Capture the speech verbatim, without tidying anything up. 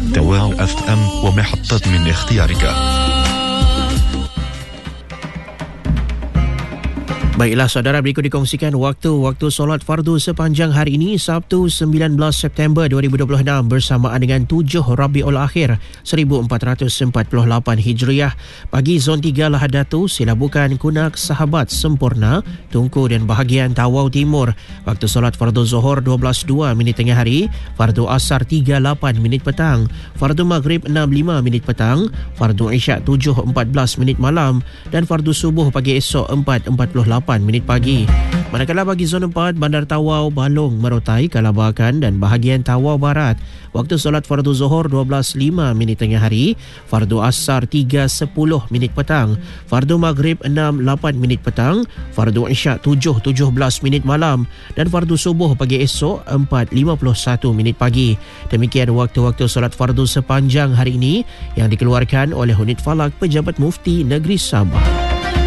تواو اف ام ومحطة من اختيارك. Baiklah saudara, berikut dikongsikan waktu-waktu solat fardu sepanjang hari ini Sabtu sembilan belas September dua ribu dua puluh enam bersamaan dengan tujuh Rabiul Akhir seribu empat ratus empat puluh lapan Hijriah. Bagi zon tiga Lahad Datu, Silabukan, Kunak, Sahabat, Sempurna, Tungku dan bahagian Tawau Timur. Waktu solat fardu Zuhur dua belas dua minit tengah hari, fardu Asar tiga lapan minit petang, fardu Maghrib enam lima minit petang, fardu Isyak tujuh empat belas minit malam dan fardu Subuh pagi esok empat empat puluh lapan minit pagi. Manakala bagi zon empat, Bandar Tawau, Balong, Merotai, Kalabakan dan bahagian Tawau Barat, waktu solat fardu Zuhur dua belas lima minit tengah hari, fardu Asar tiga sepuluh minit petang, fardu Maghrib enam lapan minit petang, fardu Isyak tujuh tujuh belas minit malam dan fardu Subuh pagi esok empat lima puluh satu minit pagi. Demikian waktu-waktu solat fardu sepanjang hari ini yang dikeluarkan oleh Unit Falak Pejabat Mufti Negeri Sabah.